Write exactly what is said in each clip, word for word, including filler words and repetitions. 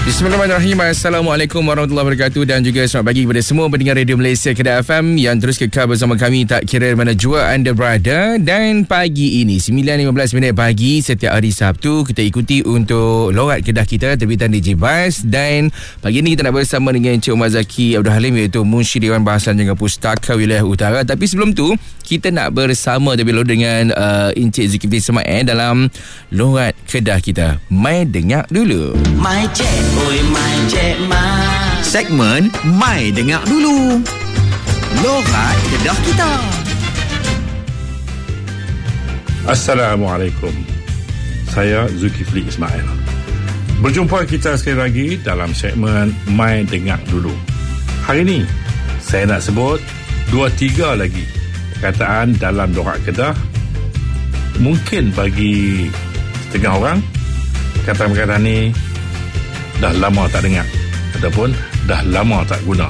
Bismillahirrahmanirrahim. Assalamualaikum warahmatullahi wabarakatuh dan juga selamat pagi kepada semua pendengar Radio Malaysia Kedah F M yang terus kekal bersama kami tak kira mana jua anda berada. Dan pagi ini sembilan lima belas minit pagi setiap hari Sabtu kita ikuti untuk Lorat Kedah kita terbitan D J Vice. Dan pagi ini kita nak bersama dengan Encik Umar Zaki Abdul Halim iaitu Munsyid Dewan Bahasa dan Pustaka Wilayah Utara. Tapi sebelum tu kita nak bersama terlebih dahulu dengan uh, Encik Zulkifli Ismail dalam Lorat Kedah kita. Mai dengar dulu. Mai cek oi mai cek mai. Segmen Mai Dengar Dulu. Lorat Kedah kita. Assalamualaikum. Saya Zulkifli Ismail. Berjumpa kita sekali lagi dalam segmen Mai Dengar Dulu. Hari ini saya nak sebut dua tiga lagi perkataan dalam Lorat Kedah. Mungkin bagi setengah orang perkataan-perkataan ni dah lama tak dengar ataupun dah lama tak guna.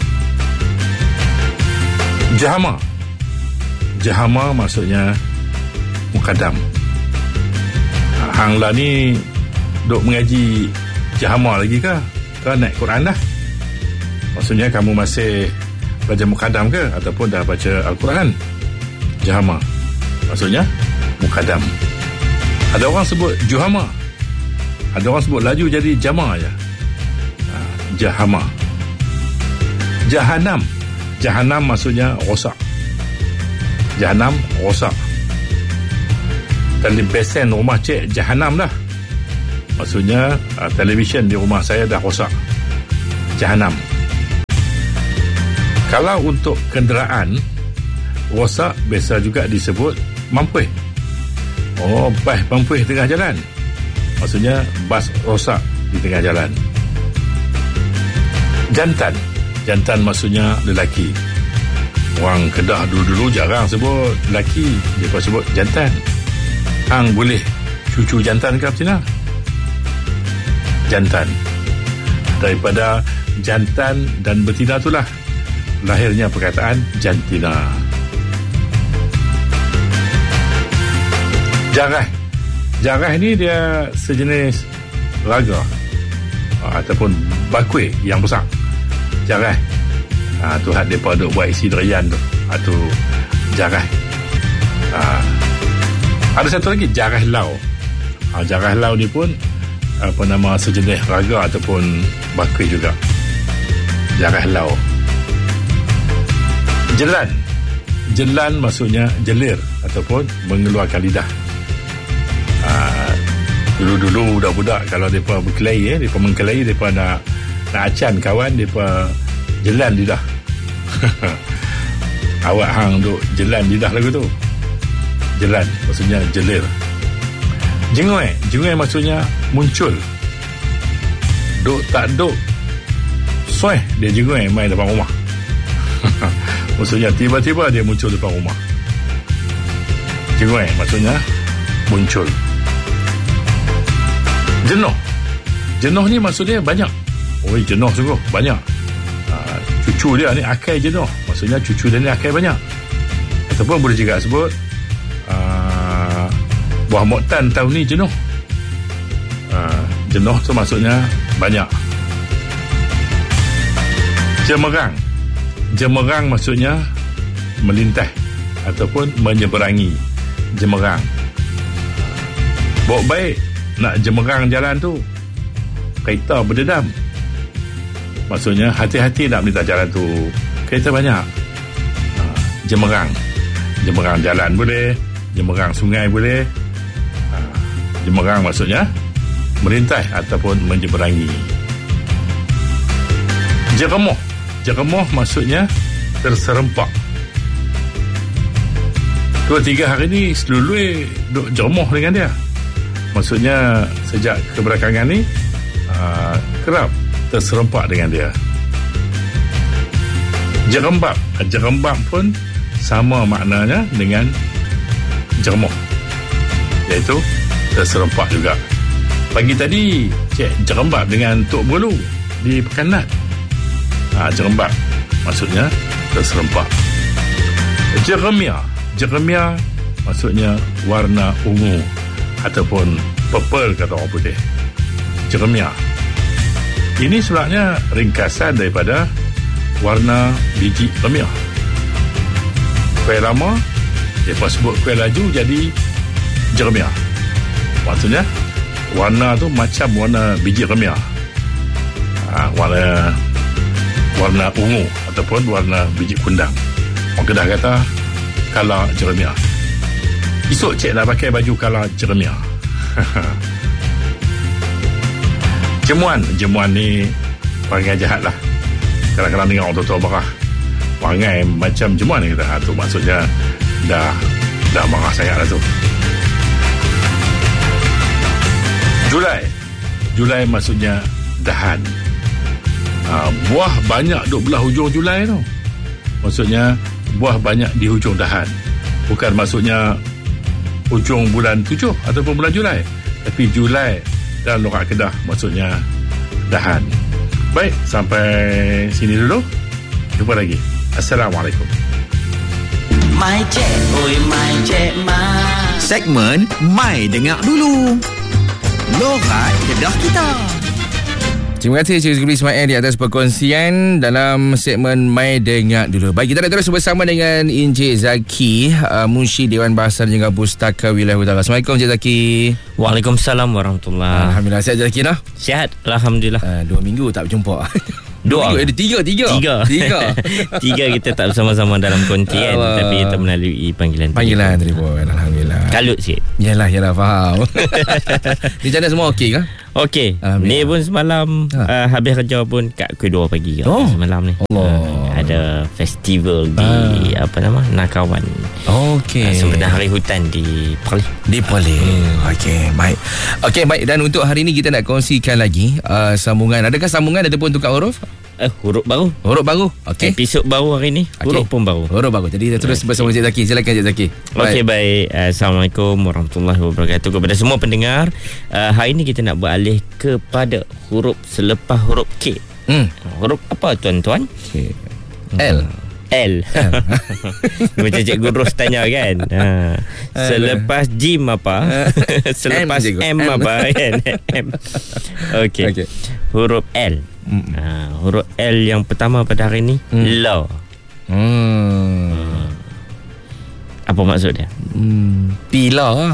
Jahama. Jahama maksudnya mukadam. Hang lah ni duk mengaji jahama lagi ke? Ke naik Quran dah? Maksudnya kamu masih belajar mukadam ke? Ataupun dah baca Al-Quran? Jahama. Maksudnya mukadam. Ada orang sebut juhama. Ada orang sebut laju jadi jama je. Ha, jahama. Jahanam. Jahanam maksudnya rosak. Jahanam rosak. Telebesen rumah cik jahanam dah. Maksudnya uh, televisyen di rumah saya dah rosak. Jahanam. Kalau untuk kenderaan rosak biasa juga disebut mampuih. Oh, bas mampuih tengah jalan. Maksudnya bas rosak di tengah jalan. Jantan. Jantan maksudnya lelaki. Orang Kedah dulu-dulu jarang sebut lelaki, mereka sebut jantan. Hang boleh cucu jantan ke betina? Jantan. Daripada jantan dan betina itulah lahirnya perkataan jantina. Jarah. Jarah ni dia sejenis raga ataupun bakui yang besar. Jarah. Ha, tu hak mereka duk buat isi derian tu. Ha, tu jarah. Ha. Ada satu lagi, jarah lau. Ha, jarah lau ni pun apa nama sejenis raga ataupun bakui juga. Jarah lau. Jelan. Jelan maksudnya jelir ataupun mengeluarkan lidah. Uh, dulu-dulu budak-budak kalau mereka berkelahi, eh, mereka mengkelahi, mereka nak nak acan kawan, mereka jelan lidah. Awak hang duk jelan lidah lagu tu. Jelan maksudnya jelir. Jengoi. Jengoi maksudnya muncul. Duk tak duk soeh dia jengoi main depan rumah. Maksudnya tiba-tiba dia muncul depan rumah. Jengoi maksudnya muncul. Jenuh. Jenuh ni maksudnya banyak. Oh, jenuh sungguh banyak. Uh, cucu dia ni akai jenuh. Maksudnya cucu dia ni akai banyak. Ataupun boleh juga sebut uh, buah moktan tahun ni jenuh. Uh, jenuh tu maksudnya banyak. Jemerang. Jemerang maksudnya melintas ataupun menyeberangi. Jemerang. Bawa baik nak jemerang jalan tu, kereta berdedam. Maksudnya hati-hati nak melintas jalan tu, kereta banyak. Ha, jemerang. Jemerang jalan boleh, jemerang sungai boleh. Ha, jemerang maksudnya melintas ataupun menyeberangi. Jeremuh. Jeremuh maksudnya terserempak. Dua tiga hari ni seluruh duk jeremuh dengan dia. Maksudnya sejak kebelakangan ni uh, kerap terserempak dengan dia. Jerembab. Jerembab pun sama maknanya dengan jeremuh, iaitu terserempak juga. Pagi tadi cek jerembab dengan Tok Berlu di Pekanat. Ha, jerembab maksudnya terserempak. Jeremia. Jeremia maksudnya warna ungu ataupun purple kata orang putih. Jeremia. Ini sebenarnya ringkasan daripada warna biji remiah. Kuih lama, dia pun sebut kuih laju jadi jeremiah. Maksudnya warna tu macam warna biji remiah, ha, warna warna ungu ataupun warna biji kundang. Orang Kedah kata kala jeremiah. Esok cik dah pakai baju kala jeremiah. Jemuan Jemuan ni perangai jahat lah. Kadang-kadang dengar orang tua-tua marah, perangai macam jemuan ni kita, ha, tu maksudnya dah dah marah sangat lah tu. Julai Julai maksudnya dahan, ha, buah banyak duk belah hujung Julai tu. Maksudnya buah banyak di hujung dahan. Bukan maksudnya hujung bulan tujuh ataupun bulan Julai, tapi Julai dalam logat Kedah maksudnya dahan. Baik, sampai sini dulu. Jumpa lagi. Assalamualaikum. My Cik, oi My Cik Mat. Segmen Mai Dengar Dulu. Logat Kedah kita. Terima kasih Cik Zulkifli Ismail di atas perkongsian dalam segmen Mai Dengar Dulu. Baik, kita nak terus bersama dengan Encik Zaki, uh, Munshi Dewan Bahasa dan juga Pustaka Wilayah Utara. Assalamualaikum Encik Zaki. Waalaikumsalam warahmatullahi. Alhamdulillah, sihat Encik Zaki dah? Sihat, alhamdulillah. Uh, dua minggu tak berjumpa. Dua. Minggu, eh, tiga, tiga. Tiga. Tiga. Tiga kita tak bersama-sama dalam konti kan, tapi kita melalui panggilan. Panggilan telefon. Alhamdulillah. Kalut sikit. Yalah, yalah, faham. Di sana semua okey ke? Okey. Ni pun semalam ha. uh, habis kerja pun kat pukul dua pagi ke, oh. semalam ni. Allah. Uh, ada festival di ha. apa nama? Nakawan. Okey. Uh, sempena hari hutan di Perlis. Di Perlis. Hmm. Okey, baik. Okey, baik, dan untuk hari ini kita nak kongsikan lagi uh, sambungan. Adakah sambungan ataupun tukar huruf? Eh, huruf baru. Huruf baru. Okey. Episod baru hari ni. Huruf okay. pun baru. Huruf baru. Jadi kita terus okay. bersama Cik Zaki. Silakan Cik Zaki. Okey, baik. Assalamualaikum warahmatullahi wabarakatuh kepada semua pendengar. Uh, hari ni kita nak beralih kepada huruf selepas huruf K. Hmm. Huruf apa tuan-tuan? Okay. L. L. Macam Cikgu Ros tanya kan. Ha. Selepas Jim apa? Selepas M, M apa kan? M. Okey. Okay. Huruf L. Hmm. Ha, huruf L yang pertama pada hari ni, hmm. La. Hmm. Ha. Apa maksud dia? Hmm. Pila.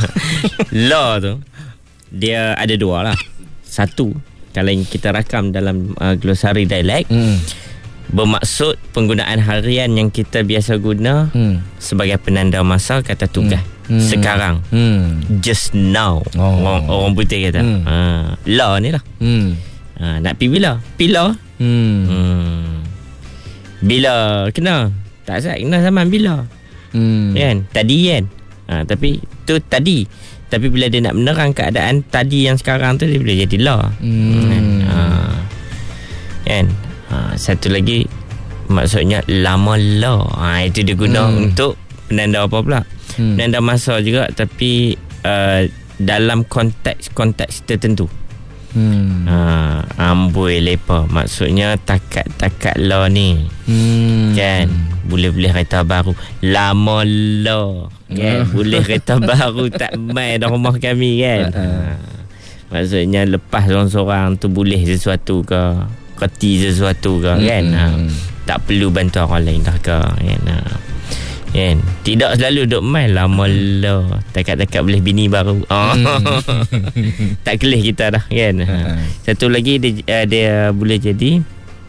La tu dia ada dua lah. Satu, kalau kita rakam dalam uh, glosari dialek, hmm. bermaksud penggunaan harian yang kita biasa guna hmm. sebagai penanda masa, kata tugas. Hmm. Sekarang. Hmm. Just now. Oh. Orang, orang putih kata. Hmm. Ha, la ni lah. Hmm. Ha, nak pergi bila? Bila. Hmm. Hmm. Bila kena? Tak sah kena zaman bila. Hmm. Kan? Tadi kan? Ha, tapi tu tadi. Tapi bila dia nak menerang keadaan tadi yang sekarang tu, dia boleh jadi la. Hmm. Kan? Ha. Kan? Ha, satu lagi maksudnya lama la. Ha, itu dia guna hmm. untuk penanda apa pula? Hmm. Penanda masa juga, tapi uh, dalam konteks-konteks tertentu. Hmm. Ha, amboi lepa maksudnya takat-takat la ni. Hmm. Kan? Boleh-boleh kereta baru. Lama la. Kan? Hmm. Boleh kereta baru tak main dalam rumah kami kan. Ha. Maksudnya lepas seorang-seorang tu boleh sesuatu ke, kerti sesuatu ke kan. Hmm. Ha. Tak perlu bantu orang lain dah ke kan. Ha. Kan? Tidak selalu duk main lama lah. Takat-takat boleh bini baru. Oh. Hmm. Tak kelih kita dah kan. Ha. Satu lagi dia, uh, dia boleh jadi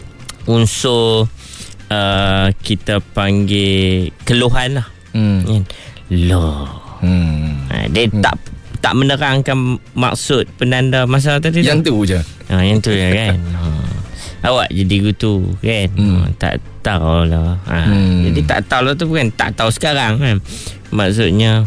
unsur uh, kita panggil keluhan lah. Hmm. Kan? Lah. Hmm. Ha, dia hmm. tak tak menerangkan maksud penanda masa tadi. Yang tu je. Ha, yang tu je kan. Ha. Awak jadi gitu kan. Hmm. Ha, tak tahu lah. Ha. Hmm. Jadi tak tahu lah tu bukan tak tahu sekarang kan. Maksudnya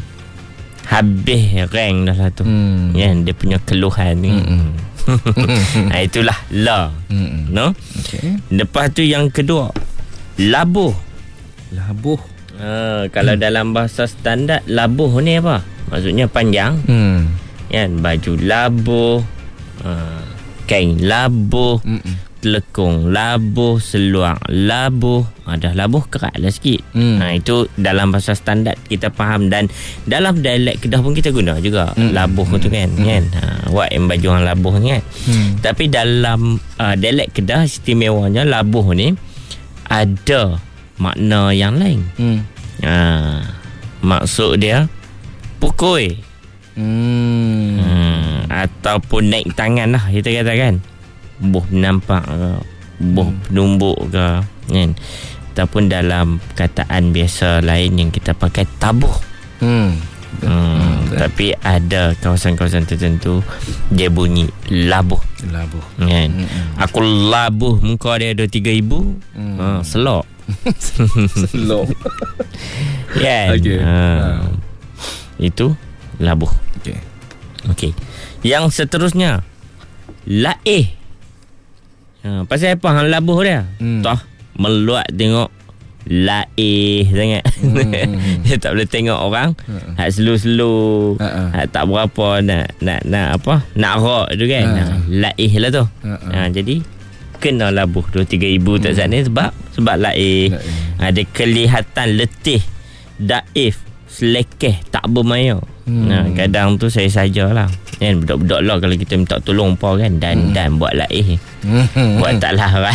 habis rank dah lah tu. Hmm. Kan? Dia punya keluhan ni. Hmm. Ha, itulah la. Hmm. No? Okay. Lepas tu yang kedua, labuh. Labuh. Ha, kalau hmm. dalam bahasa standard, labuh ni apa? Maksudnya panjang. Hmm. Kan? Baju labuh. Ha. Kain labuh. Mm-mm. telekung, labuh seluar, labuh ha, dah labuh kerat lah sikit. hmm. ha, Itu dalam bahasa standard kita faham. Dan dalam dialek Kedah pun kita guna juga hmm. labuh hmm. tu kan, hmm. kan? Ha, wak yang baju orang labuh ni kan. hmm. Tapi dalam uh, dialek Kedah istimewanya labuh ni ada makna yang lain. hmm. ha, Maksud dia pukul, hmm. hmm, ataupun naik tangan lah kita katakan, buh nampak ke, buh hmm. numbuk ke, kan? Ataupun dalam perkataan biasa lain yang kita pakai tabuh. hmm. Hmm, hmm. Tapi ada kawasan-kawasan tertentu dia bunyi labuh. Labuh, kan? hmm. Aku labuh muka dia ada tiga ibu. hmm. ha, Selok. Selok. Kan? Okay. ha. ha. Itu labuh. Okey. Okey. Yang seterusnya laih. Ha, pasal apa hang labuh dia? Hmm. Toh meluat tengok laih sangat. Hmm. Dia tak boleh tengok orang. Hmm. Hak slow-slow. Hmm. Hak tak berapa nak nak nak apa? Nak rak tu kan. Hmm. Ha, laih lah tu. Hmm. Ha, jadi kena labuh dua tiga ibu hmm. tak sana sebab sebab laih. laih. Ada kelihatan letih, daif, selekeh, tak bermaya. hmm. Nah, kadang tu saya sajalah kan, budak-budak lah kalau kita minta tolong pa kan, dan hmm. dan buat laih. hmm. Buat tak larat.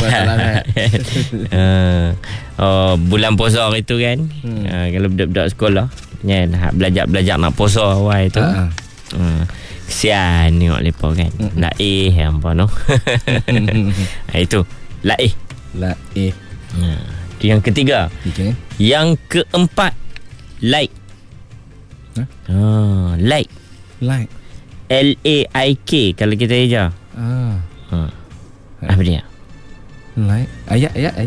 uh, oh, bulan puasa hari tu kan, hmm. uh, kalau budak-budak sekolah kan, belajar-belajar nak puasa awal tu, uh-huh. uh, kesian tengok lepa kan. hmm. Laih apa no. Itu laih. Laih. Nah, itu yang ketiga. Okay. Yang keempat, like. Huh? Ah, like. Like. L A I K kalau kita eja. Ah. Ha. Apa dia? Like. Ayat ayat.